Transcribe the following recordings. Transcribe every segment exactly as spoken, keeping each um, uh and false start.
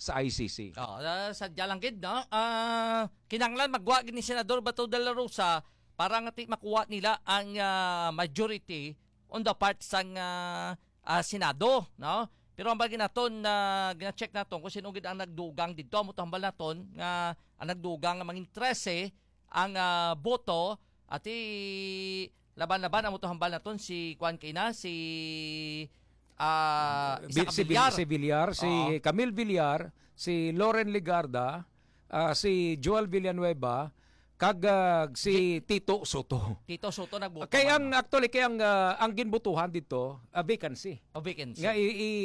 sa I C C. Oh, uh, sadya lang gid no. Uh, kinanglan magwa gid ni Senador Bato de la Rosa para nga ti makuha nila ang uh, majority on the part sang uh, uh, Senado, no? Pero ang bagay naton na uh, gina-check naton kung sino gid ang nagdugang didto mo tambal naton nga ang nagdugang nga mangin trese ang uh, boto at laban-laban ang mutuhambal naton si Juan Kina, si uh, si Villar, si Villar, si uh, Camille Villar, si Loren Ligarda, uh, si Joel Villanueva, kag uh, si Tito Soto. Tito Soto nagboto. Kaya ang actually kaya ang uh, ang ginbutuhan dito, a uh, vacancy. A vacancy. Nga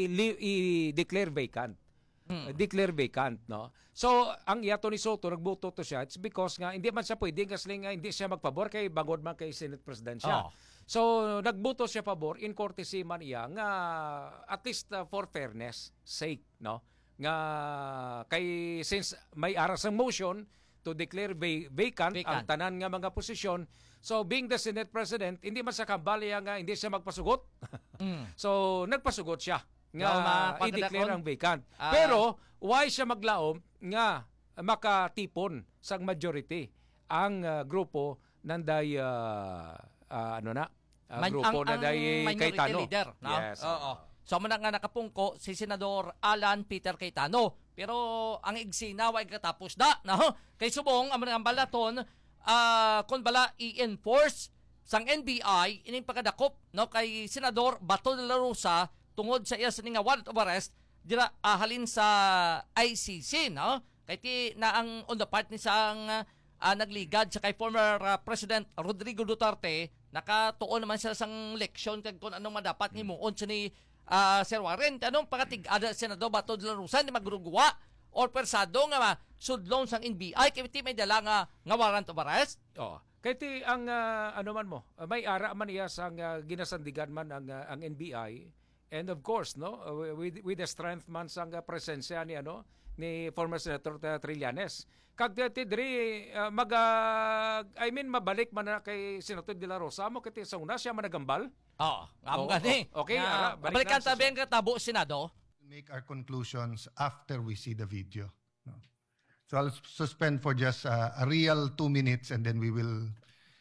i-declare vacant. Hmm. Declare vacant, no? So, ang iyato ni Soto, nagboto to siya, it's because nga, hindi man siya pwede, kasi nga hindi siya magpabor kay bangod man kay Senate President siya. Oh. So, nagboto siya pabor, in courtesy man iya, nga at least uh, for fairness sake, no? Nga, kay, since may aras ang motion to declare va- vacant, vacant ang tanan nga mga posisyon, so being the Senate President, hindi man sa kambali nga, hindi siya magpasugot. mm. So, nagpasugot siya nga no, i-declare ang vacant. Uh, Pero why siya maglaom nga makatipon sang majority ang uh, grupo nanday uh, uh, ano na uh, Man, grupo ang, nanday ang Cayetano leader, no? Yes. Oo. So man nga nakapungko si Senador Alan Peter Cayetano. Pero ang igsina way katapos da, no? Kay subong ang mga balaton uh, kon bala i-enforce sang N B I ining pagkadakop no kay Senador Bato de la Rosa tungod sa iya sa nga warrant of arrest dira uh, halin sa I C C, no? Kay ti na ang on the part ni sang uh, nagligad sa kay former uh, President Rodrigo Duterte, nakatuon naman siya sang leksyon kag kung anong madapat ni muon sa ni uh, Sir Warren. Anong pakatig-ada Senador Bato de la Rosa ni magruguwa or persado nga sudlong sang N B I kay ti may dala nga, nga warrant of arrest? Oh. Kay ti ang uh, ano man mo, uh, may ara man iya sang uh, ginasandigan man ang uh, ang N B I. And of course, no, with, with the strength man sang presensya ni ano ni former Senator Trillanes. Kag tidri uh, mag uh, I mean mabalik man na kay Senator De La Rosa mo kiti sa una siya managambal. Oo, amo gani. Okay, ara, balikan tabi ang katabo Senado. Make our conclusions after we see the video. No? So I'll suspend for just uh, a real two minutes and then we will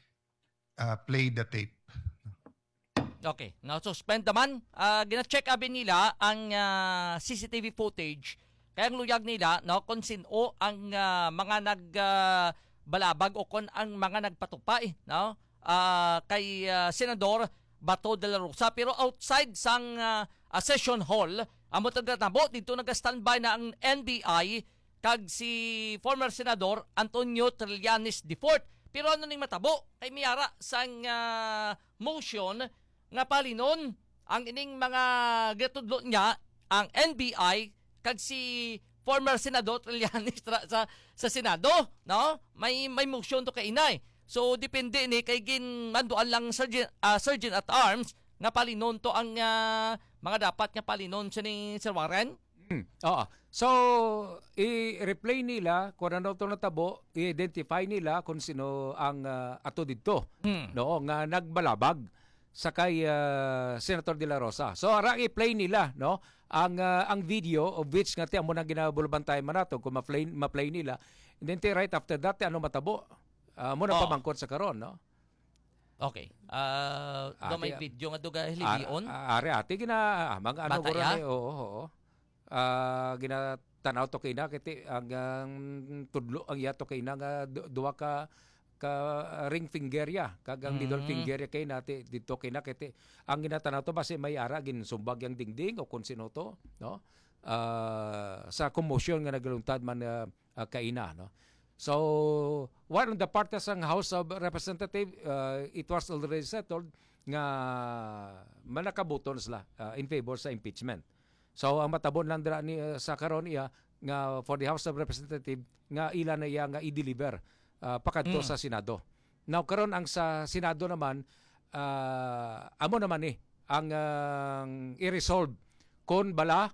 uh, play the tape. Okay, now suspend naman. Uh, gina-check abin nila ang uh, C C T V footage. Kaya ang luyag nila, no, kung sino ang uh, mga nagbalabag uh, o kung ang mga nagpatupay, no, uh, kay uh, Senador Bato de la Rosa. Pero outside sang uh, uh, session hall, amo tagatabo dito nag-standby na ang N B I kag si former Senador Antonio Trillanes the fourth. Pero ano ning matabo? Kay miyara sang uh, motion nga palinon ang ining mga gatudlo niya ang N B I kag si former Senador Trillanes sa sa Senado, no? May may motion to kay inay. So depende ni kay gin manduan lang Sergeant, uh, Sergeant at Arms nga palinon to ang uh, mga dapat nga palinon sa ni Sir Warren. Hmm. Oo. So i-replay nila kung ano to natabo, i-identify nila kung sino ang uh, ato didto. Hmm. No, nga nagbalabag sa kay uh, Senator De La Rosa. So ara i-play nila no ang uh, ang video of which nga ti amo nang ginabulbantay man nato kung ma-play ma-play nila. And then ti right after that ti ano matabo. Uh, mo na oh. pamangkot sa karon no. Okay. Uh, do may video nga duga hilibion. Ari ati gina ah, mga ano guro ni oo oo. Ah gina tanaw to kay na kiti ang, ang tudlo ang yato kay na nga duwa ka ka uh, ring finger ya kagang mm. middle finger ya kay nati dito kay nakiti ang ginatanaw to base may ara gin sumbag yang dingding o kun sino to no uh, sa commotion nga nagluntad man uh, uh, kaina no. So while on the part ng House of Representatives uh, it was already settled nga manakabuton sila uh, in favor sa impeachment. So ang matabon lang dira ni uh, sa karon iya nga for the House of Representatives nga ila na iya nga i-deliver Uh, pakadto mm. sa Senado. Now karon ang sa Senado naman uh, amo naman ni eh, ang uh, i-resolve kon bala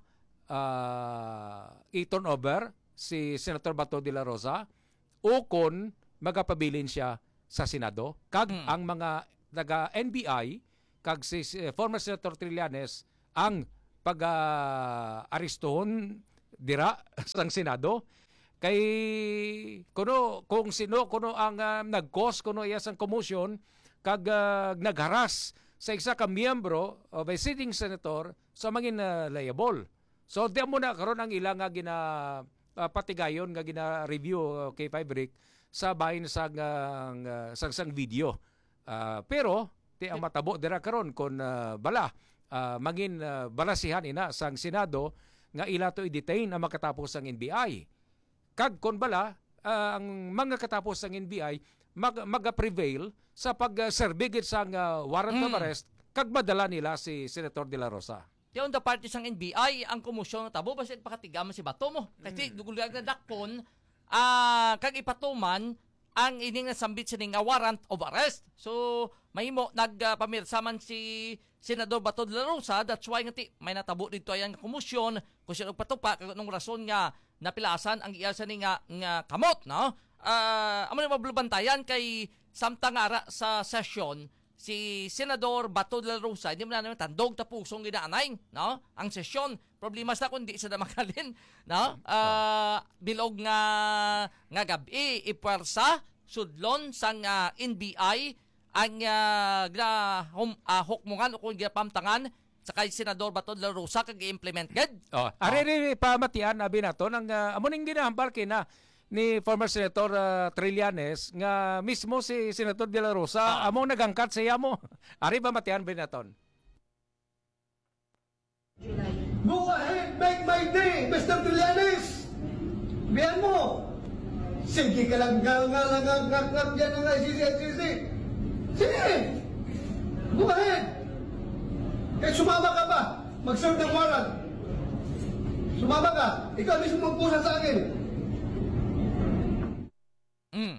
uh, i-turn over si Senator Bato de la Rosa o kon magapabilin siya sa Senado kag mm. ang mga taga N B I kag si uh, former Senator Trillanes ang pag-aristohon uh, dira sang Senado kay kuno kung sino kuno ang uh, nag-cause kuno iya sang commotion kag uh, nagharas sa isa ka miyembro of a sitting senator sa mangin uh, liable. So di mo na karon ang ilang nga gina uh, patigayon nga gina review uh, kay Five Rick sa bahin sang uh, sang sang video. Uh, pero ti ang matabo dira karon kon uh, bala uh, mangin uh, balasihan ina sang Senado nga ila to i-detain ang makatapos ang N B I. Kag kon bala uh, ang mga katapos ng N B I mag maga-prevail sa pag-serbigit sang uh, warrant mm. of arrest kag madala nila si Senator De La Rosa. Di on the party sang N B I ang komisyon tabo basit pakatigaman si bato mo. Kasi mm. dugulag na dakpon uh, kag ipatuman ang ining nasambit sining warrant of arrest. So mahimo nagpamirsaman uh, si Senador Bato de la Rosa, that's why nga ti may natabo dito ayan komisyon kung sino patupa kag anong rason nga napilasan ang iya sa nga, nga kamot, no? Uh, amo na mablubantayan kay samtang ara sa session si Senador Bato de la Rosa, hindi mo na naman tandog ta pusong ginaanay, no? Ang sesyon, problema sa kundi sa makalin, no? Uh, bilog nga nga gabi ipwersa sudlon sang uh, N B I ang uh, gra hum, uh, hukmungan o kung pamtangan sa kay Senador Bato de la Rosa kag i-implement gad. Oh, ari oh. pamatian abi nato nang uh, amo ning ginahambal kina ni former Senator uh, Trillanes nga mismo si Senator De La Rosa ah. amo nagangkat sa iyamo. Ari pamatian abi naton. Go ahead, make my day, Mister Trillanes. Biyan mo. Sige ka lang nga nga nga nga nga dyan nga sisi sisi. Sige. Go ahead. Kahit sumama ka pa, mag-serve ng warrant. Sumama ka, ikaw mismo magpusa sa akin. Mm.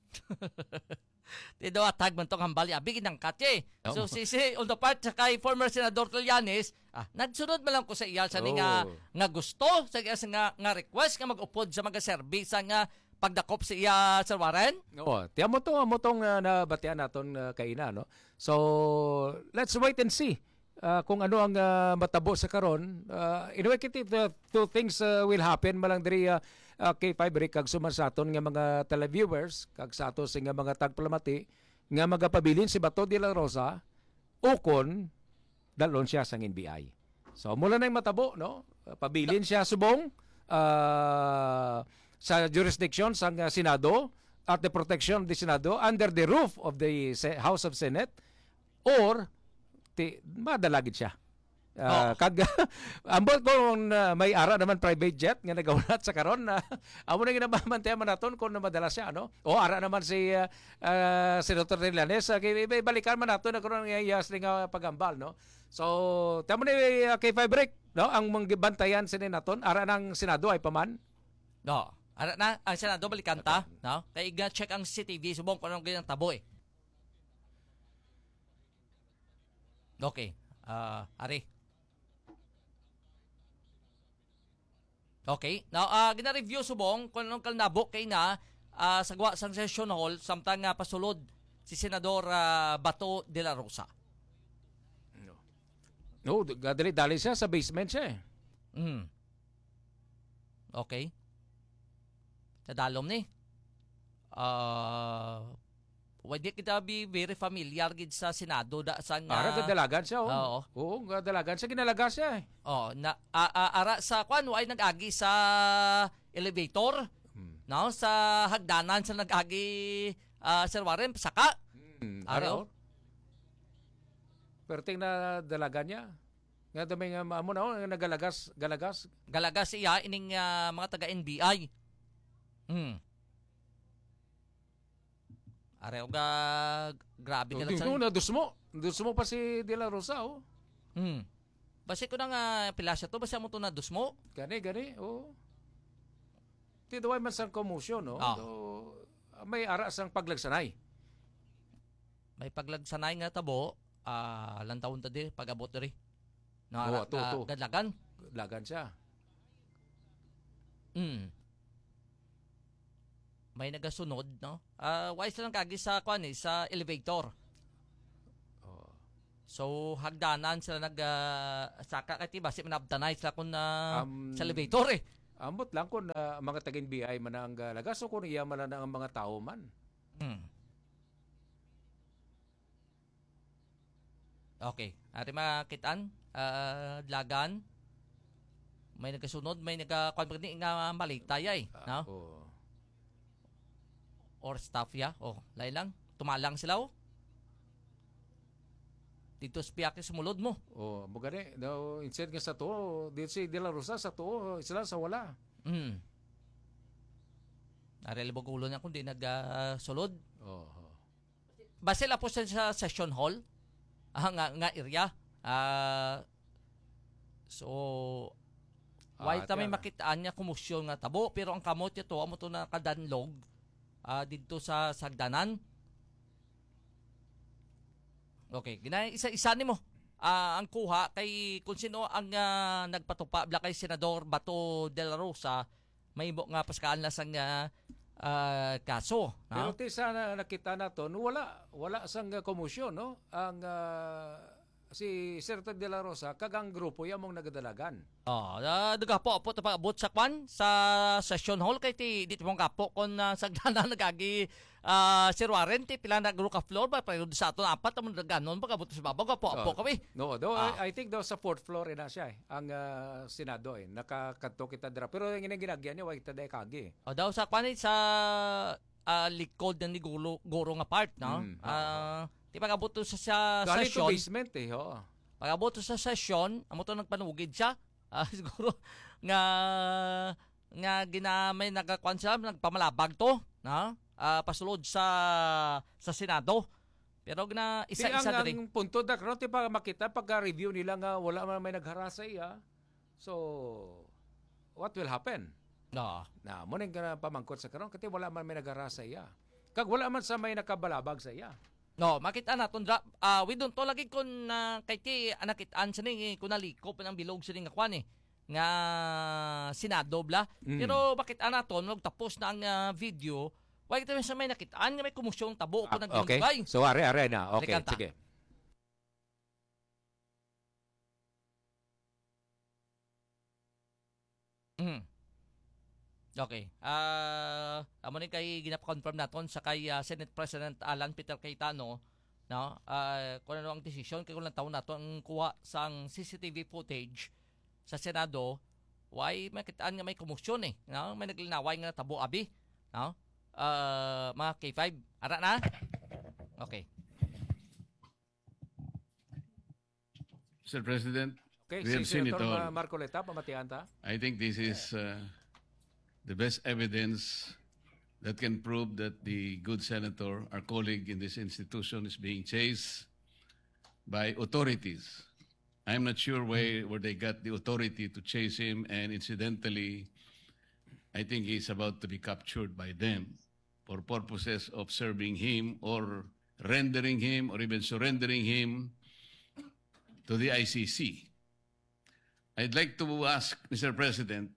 Tido atag man tong hambali abigin ng katye. So si si on the part sa kay former Senador Trillanes, ah, nagsunod man lang ko sa iya sa oh. nga nga gusto sa iya nga nga request nga mag-upod sa mga service nga pagdakop sa iya Sir Warren. Oo, tiyan mo to mo tong uh, nabatian naton uh, kaina, no. So let's wait and see. Uh, kung ano ang uh, matabo sa karon. Uh, anyway, kiti the two things uh, will happen malang diri uh, uh, kay Five Rick kag suman sa aton nga mga televiewers kag sa ato nga mga tagplamati nga magapabilin si Bato de la Rosa ukon dalon siya sang N B I. So mula na yung matabo, no? Pabilin siya subong uh, sa jurisdiction sang uh, Senado at the protection of the Senado under the roof of the House of Senate or ti madalagid siya. Uh, oh. Kag ambot kung uh, may ara naman private jet nga nagawlat sa karon na uh, amo na ginabamantayan man naton kung madala siya, no? O ara naman si uh, uh, Senator Trillanes uh, kay balikan man nato na karon nga iyas nga pagambal, no? So tamo ni uh, kay Five Rick, no? Ang manggibantayan sini naton ara ng Senado ay paman. No. Ara na ang Senado balikanta, no? Kay iga check ang C C T V subong kung anong ganang tabo eh. Okay. Uh, Ari. Okay. Now, uh, gina-review subong kung anong kalnabo kay na uh, sagwa sang session hall samtang uh, pasulod si Senador uh, Bato de la Rosa. No. No, dali-dali siya sa basement siya eh. Mm. Okay. Sa dalom ni. Uh, Wadi kita be very familiar gid sa Senado da sang uh, ara gadalagan siya, oh. Oo. Oo, gadalagan siya ginalaga siya eh. Oh, na a, a, ara sa kwan way nag-agi sa elevator. Hmm. No, sa hagdanan sa nag-agi uh, Sir Warren saka. Hmm, ara. Perting na dalaga niya. Nga dami nga amo na oh, nagalagas, galagas. Galagas siya ining uh, mga taga N B I. Hmm. Areo ga grabe ka lang sa... Na dusmo. Dusmo pa si De La Rosa, oh. Hmm. Basi ko na nga pilasya to. Basi mo to na dusmo. Gani, gani, oh. Tiduay man sang commotion, no? Oh. So, may ara sang paglagsanay. May paglagsanay nga tabo. Ah, uh, lantawon ta di pag-abot diri. No, oh, ara, to, to. Uh, gadlagan. Lagan siya. Hmm. May nagasunod, no? Uh, wise lang kagi sa kwan eh, sa elevator. Oh. So hagdanan sila nag uh, saka kay basi manabtanay sila kun uh, um, sa elevator eh. Ambot lang kung uh, mga tagin B I man ang uh, lagaso kung iya man ang mga tao man. Hmm. Okay. Ari makitaan, uh, lagan, may nagasunod, may nagka-conference nga malitay ay, no? Oh. Or staff ya, oh, lay lang, tumalang sila oh. Dito sa piyaki sumulod mo. Oh, mo gani, no, instead nga sa to, dito si De La Rosa sa to, sila sa wala. Hmm. Ari libog ulo niya kung di nagsulod. Oh. Base la po sa, sa session hall, ah, nga, nga area. Ah, so, why Ah, ta may tiyan. makitaan niya kumusyon nga tabo, pero ang kamot niya to, amo to na kadanlog, ah, dito sa sagdanan. Okay, ginay isa-isa nimo. Ah, ang kuha kay kung sino ang uh, nagpatupa bla kay Senador Bato de la Rosa, may ibo nga paskaan na sang uh, uh, kaso, Pero no? ti sana nakita naton wala wala sang uh, komosyon no ang uh, si Senator De La Rosa kagang grupo yamong nagadalagan. Oh, uh, nagapo po ta abot sa kwan sa session hall kay ti dito mong kapo kon uh, sagdana nagagi uh, si Warren ti pila na ka floor ba pero sa aton apat mo naganon ba kabot sa babaw kapo po kami. No, do Ah. I, I think daw sa fourth floor ina siya eh, ang uh, Senado eh nakakadto kita dira pero ang ginagyan niya wa kita dai kagi. O daw sa kwan eh, sa uh, likod na ni Guro, Guro nga part, no? Mm, oo. Ah, di pag-abot to sa, sa Galing to session, basement eh, oo. pag-abot to sa session, amo to nagpanugid siya. Ah, siguro nga nga ginamay nagakwan siya, nagpamalabag to, no? Ah, pasulod sa sa Senado. Pero gina Ti isa-isa ang, diri. ang punto da karon ti pa makita pagka-review nila nga wala man may nagharasa iya. So what will happen? No. Na mo ning kana pamangkot sa karon kati wala man may nagharasa iya. Kag wala man sa may nakabalabag sa iya. No, makita na tundra ah we don't to lagi kun uh, kay ti anakitaan sa ning kun nalikop ng bilog sa ning kwan eh nga Senado bla. Mm. Pero bakit anaton wag tapos na ang ah, video, wag ito sa may nakitaan nga may kumusyong tabo ko Ah, nang okay. ginugay. So are are na. Okay, Rekanta. sige. Mhm. Okay. Ah, amo ni kay ginapa-confirm naton sa kay ah, Senate President Alan Peter Cayetano, no? Ah, kung ano ang desisyon kay kulang taon nato ang kuha sang C C T V footage sa Senado, why makitaan nga may komusyon eh, no? May naglinaway nga tabo abi, no? Ah, mga K five, ara na? Okay. Mister President, Okay, We have si seen it Senator all. Marcoleta pamatian ta. I think this is uh, the best evidence that can prove that the good senator, our colleague in this institution, is being chased by authorities. I'm not sure where, where they got the authority to chase him, and incidentally, I think he's about to be captured by them for purposes of serving him or rendering him or even surrendering him to the I C C. I'd like to ask, Mister President,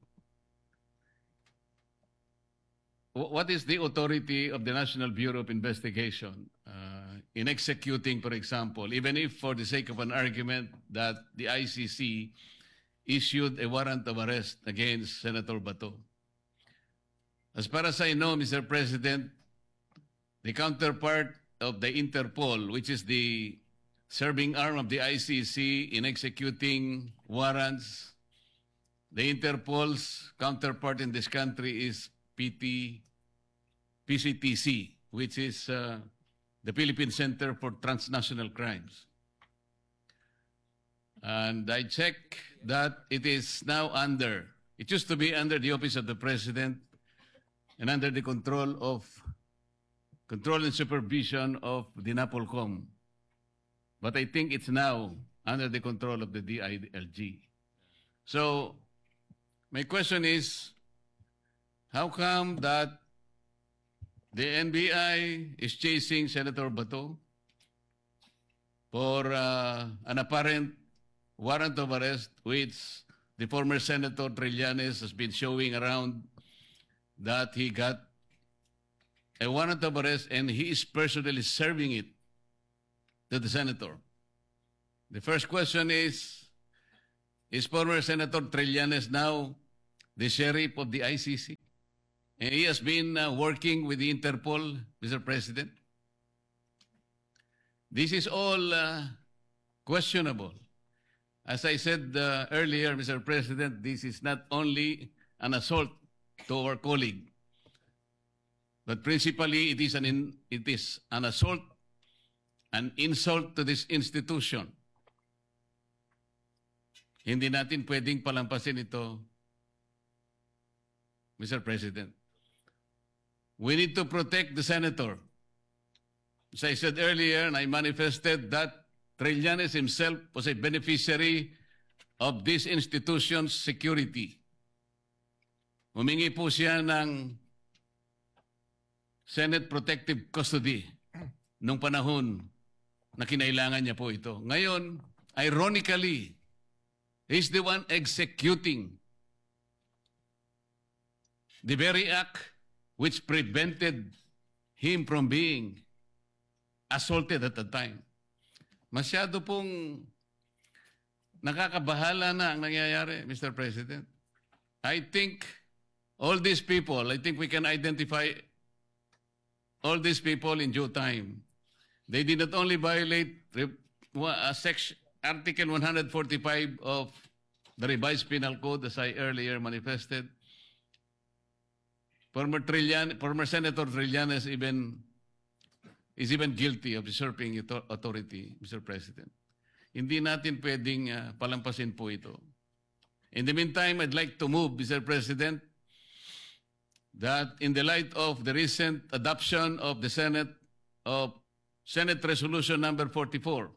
wh- what is the authority of the National Bureau of Investigation uh, in executing, for example, even if for the sake of an argument that the I C C issued a warrant of arrest against Senator Bato? As far as I know, Mister President, the counterpart of the Interpol, which is the serving arm of the I C C in executing warrants, the Interpol's counterpart in this country is P T, P C T C, which is uh, the Philippine Center for Transnational Crimes. And I check that it is now under, it used to be under the Office of the President and under the control of, control and supervision of the NAPOLCOM. But I think it's now under the control of the D I L G. So, my question is, how come that the N B I is chasing Senator Bato for uh, an apparent warrant of arrest, which the former Senator Trillanes has been showing around that he got a warrant of arrest and he is personally serving it to the senator? The first question is, is former Senator Trillanes now the sheriff of the I C C. And he has been uh, working with the Interpol, Mister President. This is all uh, questionable. As I said uh, earlier, Mister President, this is not only an assault to our colleague, but principally it is an in, it is an assault, an insult to this institution. Hindi natin pwedeng palampasin ito, Mister President. We need to protect the senator. As I said earlier, and I manifested that Trillanes himself was a beneficiary of this institution's security. Humingi po siya ng Senate Protective Custody nung panahon na kinailangan niya po ito. Ngayon, ironically, he's the one executing the very act which prevented him from being assaulted at the time. Masyado pong nakakabahala na ang nangyayari, Mister President. I think all these people, I think we can identify all these people in due time. They did not only violate uh, section, Article one forty-five of the revised penal code, as I earlier manifested. Former Trillan, former Senator Trillanes even is even guilty of usurping authority, Mister President. Hindi natin pwedeng uh, palampasin po ito. In the meantime, I'd like to move, Mister President, that in the light of the recent adoption of the Senate of Senate Resolution number forty-four,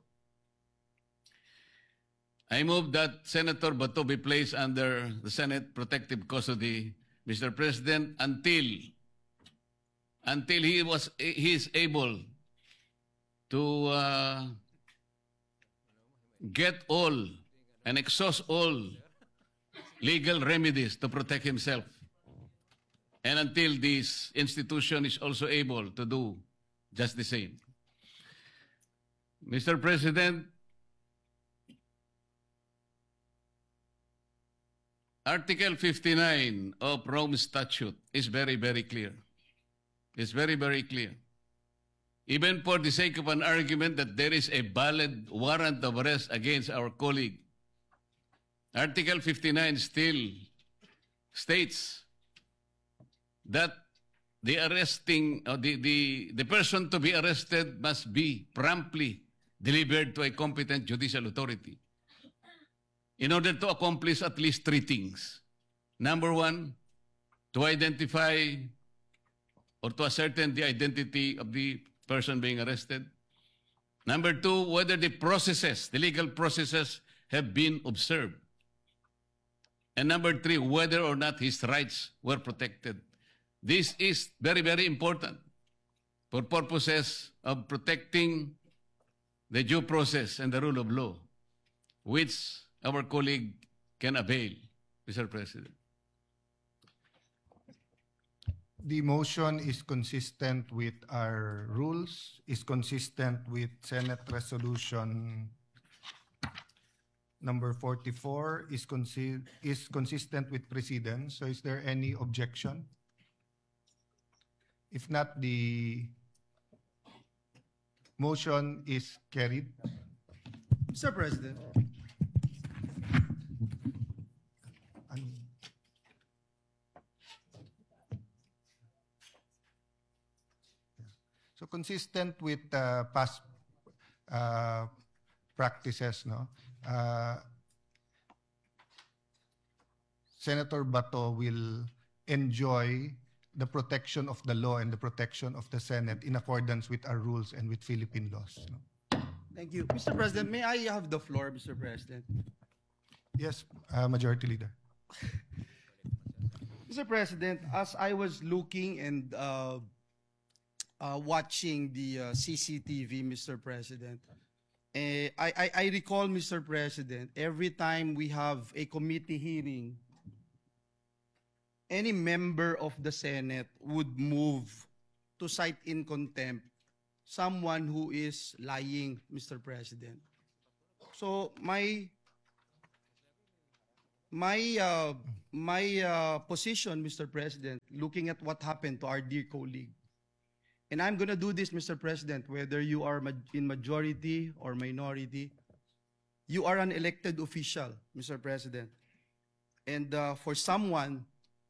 I move that Senator Bato be placed under the Senate Protective Custody, Mister President, until until he was he is able to uh, get all and exhaust all legal remedies to protect himself, and until this institution is also able to do just the same. Mister President, Article fifty-nine of Rome Statute is very, very clear. It's very, very clear. Even for the sake of an argument that there is a valid warrant of arrest against our colleague, Article fifty-nine still states that the arresting, or the, the, the person to be arrested must be promptly delivered to a competent judicial authority in order to accomplish at least three things. Number one, to identify or to ascertain the identity of the person being arrested. Number two, whether the processes, the legal processes have been observed. And number three, whether or not his rights were protected. This is very, very important for purposes of protecting the due process and the rule of law, which our colleague can avail, Mister President. The motion is consistent with our rules, is consistent with Senate Resolution number forty-four, is, consi- is consistent with precedents. So is there any objection? If not, the motion is carried. Mister President, so consistent with uh, past uh, practices, no? Uh, Senator Bato will enjoy the protection of the law and the protection of the Senate in accordance with our rules and with Philippine laws. No? Thank you. Mister President, may I have the floor, Mister President? Yes, uh, Majority Leader. Mister President, as I was looking and uh, uh, watching the uh, C C T V, Mister President, eh, I, I, I recall, Mister President, every time we have a committee hearing, any member of the Senate would move to cite in contempt someone who is lying, Mister President. So my My uh, my uh, position, Mister President, looking at what happened to our dear colleague, and I'm gonna do this, Mister President, whether you are ma- in majority or minority, you are an elected official, Mister President, and uh, for someone,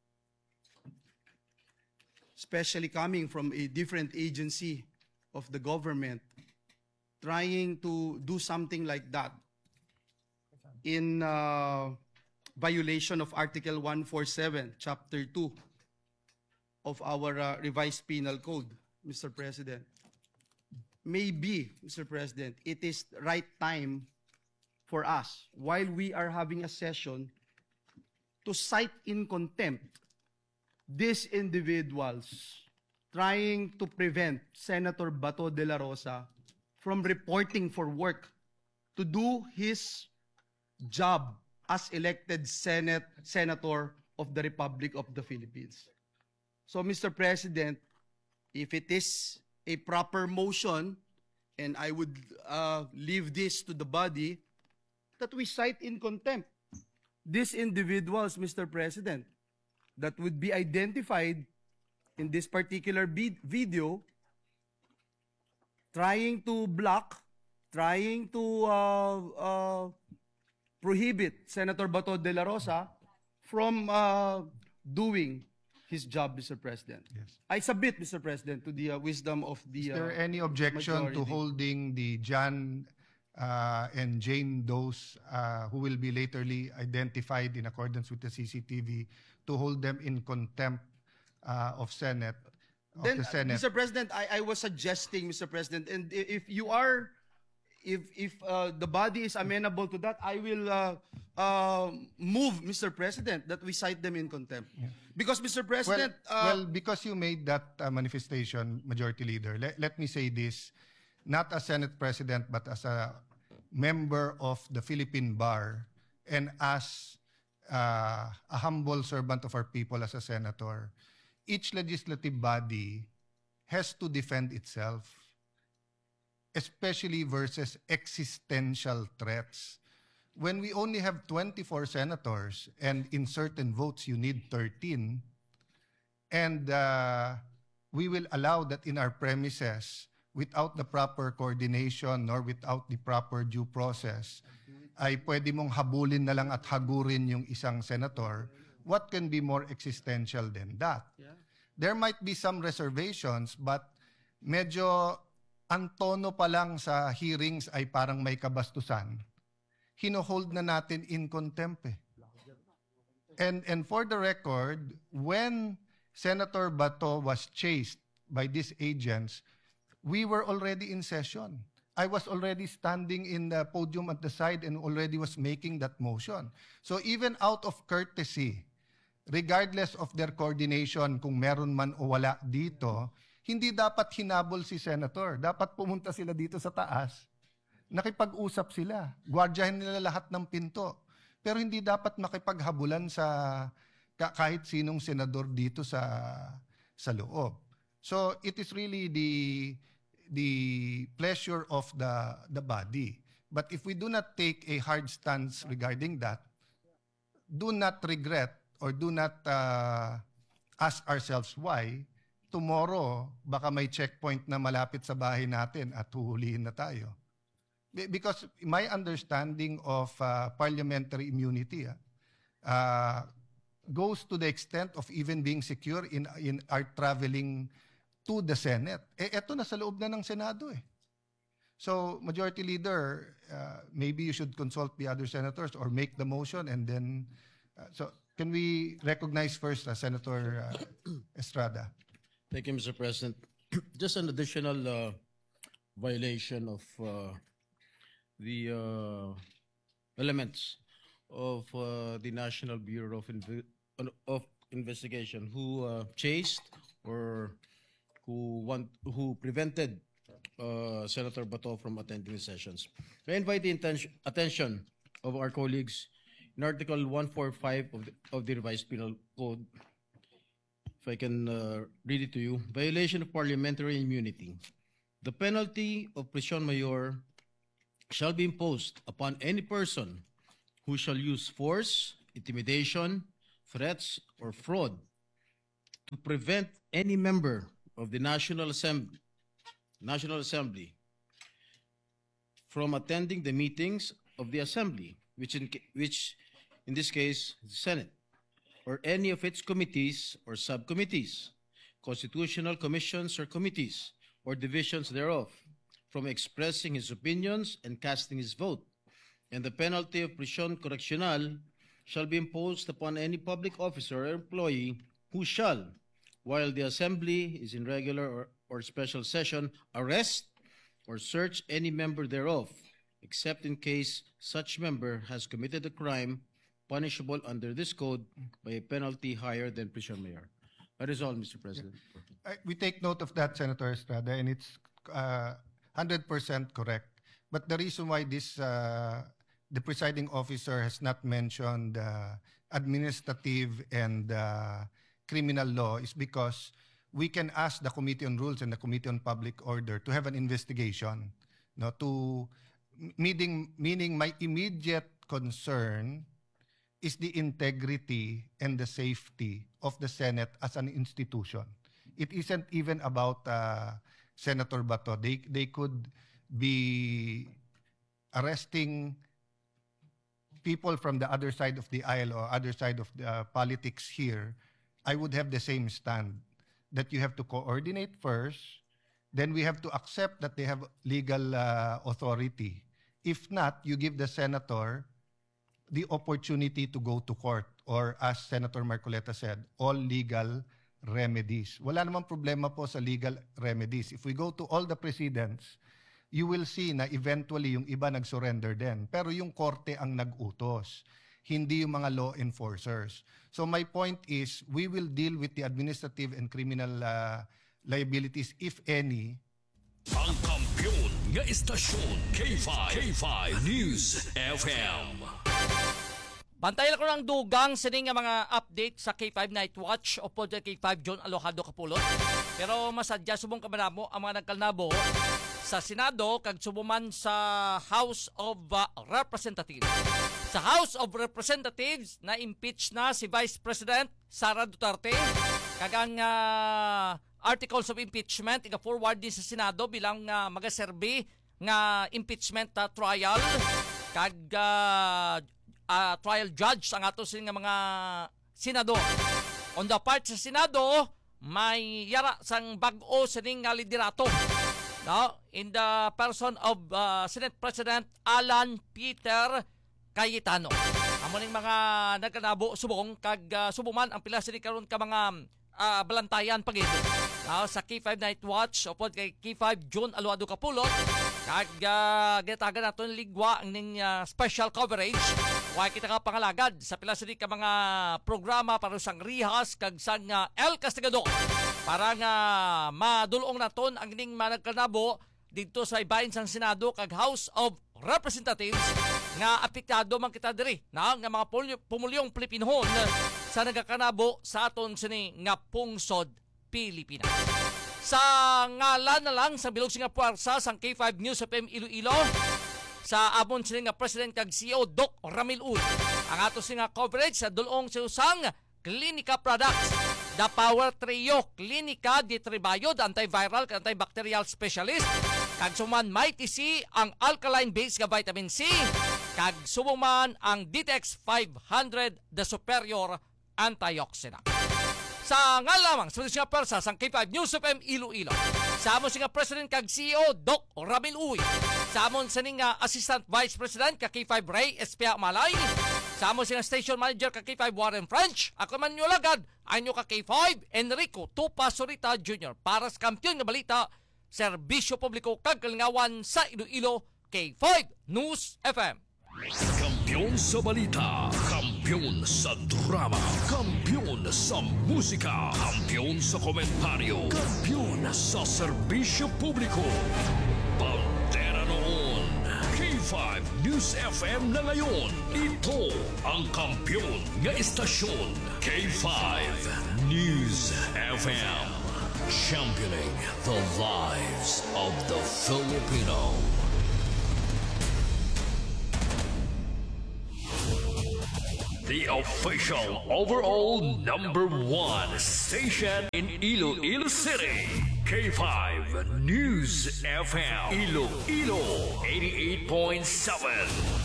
especially coming from a different agency of the government, trying to do something like that in uh, violation of Article one forty-seven, Chapter two of our uh, revised penal code, Mister President. Maybe, Mister President, it is the right time for us, while we are having a session, to cite in contempt these individuals trying to prevent Senator Bato de la Rosa from reporting for work to do his job as elected Senate Senator of the Republic of the Philippines. So, Mister President, if it is a proper motion, and I would uh, leave this to the body, that we cite in contempt these individuals, Mister President, that would be identified in this particular vid- video, trying to block, trying to uh, uh, prohibit Senator Bato de la Rosa from uh, doing his job, Mister President. Yes. I submit, Mister President, to the uh, wisdom of the Is there uh, any objection to majority. holding the John uh, and Jane Does, uh, who will be laterly identified in accordance with the C C T V, to hold them in contempt uh, of Senate, of Then, the uh, Senate? Mister President, I, I was suggesting, Mister President, and i- if you are, if if uh, the body is amenable to that, I will uh, uh, move, Mister President, that we cite them in contempt. Because, Mister Well, President, uh, well, because you made that uh, manifestation, Majority Leader, let, let me say this, not as Senate President, but as a member of the Philippine Bar, and as uh, a humble servant of our people as a senator, each legislative body has to defend itself, especially versus existential threats. When we only have twenty-four senators, and in certain votes you need thirteen, and uh, we will allow that in our premises without the proper coordination nor without the proper due process, ay pwede mong habulin na lang at hagurin yung isang senator, what can be more existential than that? Yeah. There might be some reservations, but medyo ang tono pa lang sa hearings ay parang may kabastusan. Hino-hold na natin in contempt eh. And, and for the record, when Senator Bato was chased by these agents, we were already in session. I was already standing in the podium at the side and already was making that motion. So even out of courtesy, regardless of their coordination, kung meron man o wala dito, hindi dapat hinabol si Senator. Dapat pumunta sila dito sa taas. Nakipag-usap sila. Gwardiyahin nila lahat ng pinto. Pero hindi dapat makipaghabulan sa ka- kahit sinong senador dito sa sa loob. So it is really the the pleasure of the the body. But if we do not take a hard stance regarding that, do not regret or do not uh, ask ourselves why tomorrow baka may checkpoint na malapit sa bahay natin at huhulihin na tayo. Be- Because my understanding of uh, parliamentary immunity uh, goes to the extent of even being secure in in our traveling to the Senate. Eh, eto na sa loob na ng Senado eh. So, Majority Leader, uh, maybe you should consult the other senators or make the motion and then, uh, so can we recognize first uh, Senator uh, Estrada? Thank you, Mister President. Just an additional uh, violation of uh, the uh, elements of uh, the National Bureau of, Inve- of Investigation who uh, chased or who want who prevented uh, Senator Bato from attending the sessions. I invite the intention, attention of our colleagues in Article one forty-five of the, of the Revised Penal Code. If I can uh, read it to you. Violation of parliamentary immunity. The penalty of prison mayor shall be imposed upon any person who shall use force, intimidation, threats, or fraud to prevent any member of the National Assembly, National Assembly from attending the meetings of the Assembly, which in, ca- which in this case is the Senate, or any of its committees or subcommittees, constitutional commissions or committees, or divisions thereof, from expressing his opinions and casting his vote. And the penalty of prisión correccional shall be imposed upon any public officer or employee who shall, while the assembly is in regular or, or special session, arrest or search any member thereof, except in case such member has committed a crime punishable under this code by a penalty higher than prison mayor. That is all, Mister President. I- We take note of that, Senator Estrada, and it's uh, one hundred percent correct. But the reason why this, uh, the presiding officer has not mentioned uh, administrative and uh, criminal law is because we can ask the Committee on Rules and the Committee on Public Order to have an investigation. No, to meaning meaning my immediate concern is the integrity and the safety of the Senate as an institution. It isn't even about uh, Senator Bato. They they could be arresting people from the other side of the aisle or other side of the uh, politics here. I would have the same stand that you have to coordinate first, then we have to accept that they have legal uh, authority. If not, you give the senator the opportunity to go to court or, as Senator Marcoleta said, all legal remedies. Wala namang problema po sa legal remedies. If we go to all the precedents, you will see na eventually yung iba nag-surrender din. Pero yung korte ang nag-utos, hindi yung mga law enforcers. So my point is, we will deal with the administrative and criminal uh, liabilities, if any. Ang kampiyon nga istasyon K five, K five News F M. Bantayan ko ng dugang sining nga mga update sa K five Night Watch o po K five John Alojado Kapulot. Pero masadya subong kamanamo ang mga nagkalnabo sa Senado kag subuman sa House of uh, Representatives. Sa House of Representatives na impeach na si Vice President Sara Duterte kag ang uh, articles of impeachment iga-forward din sa Senado bilang uh, magaserbi nga impeachment uh, trial kag uh, uh, trial judge ang ato sing nga mga senador. On the part sa Senado, may yara sang bag-o sining nga liderato. No? In the person of uh, Senate President Alan Peter Cayetano. Amo ning mga nagkanabo subong kag uh, subuman ang pila sini karon ka mga uh, balantayan pagid. Uh, sa K five Night Watch o pod kay K five June Alojado Kapulot kag uh, ginatagan naton ligwa ang ning uh, special coverage. Wa kita ka pangalagad sa pila sini ka mga programa para sang rihas kag sang uh, El Castigador para nga madulong naton ang ning managkanabo dito sa ibahin sang Senado kag House of Representatives nga apektado man kita diri na nga mga pumulyong Pilipinhon sa nagakanabo sa aton sini nga pungsod Pilipinas. Sa ngalan na lang sa bilog singa puwersa sang K five News F M Iloilo sa amon sini nga President kag C E O Doc Ramil Uy. Ang ato singa coverage sa dulong sa usang Clinica Products, the Power Trio, Clinica di Tribayo, the antiviral, antibacterial specialist, kag suman may T C ang alkaline-based nga vitamin C, kag suman ang D T X five hundred, the superior antioxidant. Sa nga lamang, sa mga persa, sa K five News F M Iloilo, sa amon singa President kag C E O Doc Ramil Uy, sa amon sininga Assistant Vice President kag K five Ray Espia Malay, sa amon singa Station Manager kag K five Warren French, ako man nyo lagad, anyo ka K five Enrico Tupa Sorita Junior para sa kampiyon nga balita, serbisyo publiko kag kalingawan sa Iloilo, K five News F M. Kampiyon sa balita, kampiyon sa drama, kampiyon sa musika, kampiyon sa komentaryo, kampiyon sa serbisyo publiko. Pantera noon, K five News F M na ngayon. Ito ang kampiyon nga istasyon, K five News F M. Championing the lives of the Filipino. the official overall number one station in Iloilo City. K five News F M. Iloilo eighty-eight point seven.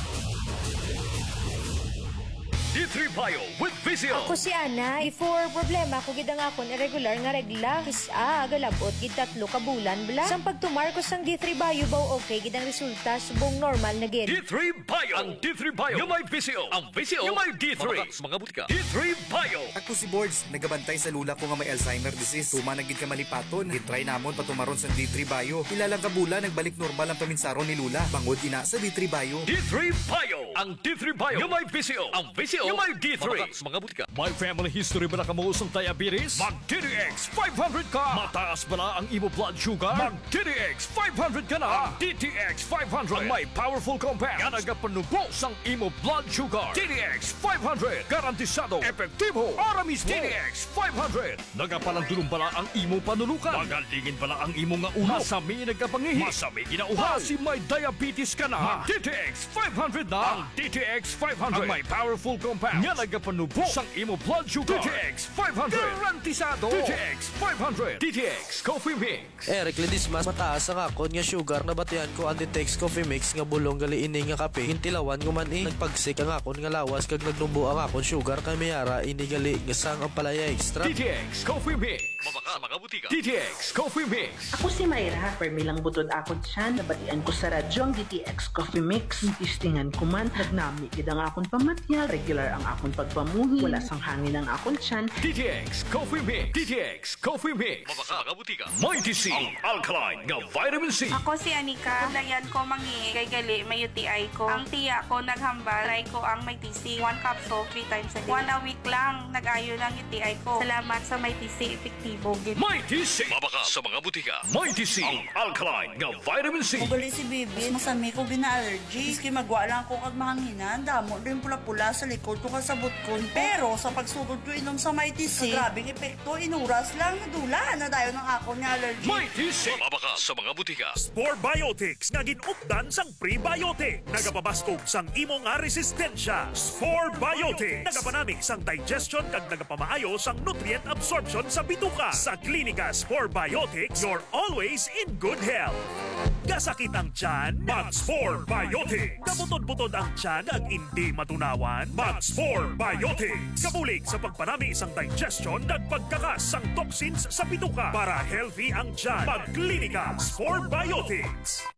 D three Bio with Vizio. Ako si Ana. Before problema ko gid ang akon irregular nga regla. Kisa galabot gid tatlo ka bulan bla. Sang pagtumar ko sang D three Bio baw okay gid ang resulta subong normal na gid. D three Bio. Ang D three Bio yung may Vizio. Ang Vizio yung may D three. Mga butika. D three Bio. Ako si Boards, nagabantay sa lula ko nga may Alzheimer disease. Tuma na gid ka malipaton. Gitry namon patumaron sa D three Bio. Ilang ka bulan nagbalik normal ang paminsaron ni lula. Bangod ina sa D three Bio. D three Bio. Ang D three Bio yung may Vizio. Ang Vizio yung may D three. Mga butika. May family history ba na kamuusong diabetes? Mag D D X five hundred ka. Mataas ba na ang imo blood sugar? Mag D D X five hundred ka na. Ang D T X five hundred ang may powerful compounds nga nagapanubos ang imo blood sugar. D D X five hundred garantisado, epektibo, aramis. D D X five hundred nagapalang dulong bala ang imo panulukan. Magalingin bala ang imo nga uhaw. Masami nagkapangihi. Masami ginauhaw. Kasi may diabetes ka na. Mag D T X five hundred na. Ang D T X five hundred ang may powerful compounds nga nagapanubos ang imo blood sugar. D T X five hundred garantisado. D T X five hundred. D T X Coffee Mix. Eric Ledismas, mataas ang akon nga sugar na batian ko ang D T X Coffee Mix nga bulong gali ini nga kape. Hintilawan ko man eh. Nagpagsik ang akon nga lawas kag nagnumbo ang akon sugar kay mayara ini gali nga sang ang palaya extra. D T X Coffee Mix. Mabaka mga butika. D T X Coffee Mix. Ako si Mayra. Permilang butod akon siya. Nabatian ko sa radyo ang D T X Coffee Mix. Tistingan ko man. Nagnami gid ang akon pamatyag. Regular ang akon pagpamuhi. Wala sang hangin ang akon siyan. D T X Coffee Mix. D T X Coffee Mix. Mabaka mga butika. Mighty C. Ang alkaline nga vitamin C. Ako si Anika. Dayan ko mangi kay gali may U T I ko. Ang tiya ko naghambal. Try ko ang may T C. One capsule, three times a day. One a week lang. Nag-ayo ng U T I ko. Salamat sa may T C. Epektibo. Mighty C. Mabaka sa mga butika. Mighty C. Ang alkaline nga vitamin C. Magali si Bibi. Masami ko gina-allergy. Iski magwa lang ko kag mahanginan. Damo rin pula-pula sa likod ko kasabot ko. Pero sa pagsugod ko inom sa Mighty C, grabing epekto. Inuras lang. Nadula na dayo ng ako ni allergy. Mighty C. Mabaka sa mga butika. Spore Biotics nga ginupdan sang prebiotic. Nagapabaskog sang imo nga resistensya. Spore Biotics. Nagapanami sang digestion kag nagapamaayo sang nutrient absorption sa bituka. Sa klinika Spore Biotics, you're always in good health. Kasakit ang tiyan, mag Spore Biotics. Kabutod-butod ang tiyan ag hindi matunawan, mag Spore Biotics. Kabulig sa pagpanami sang digestion kag pagkakas sang toxins sa bituka para healthy ang tiyan. Mag klinika Spore Biotics.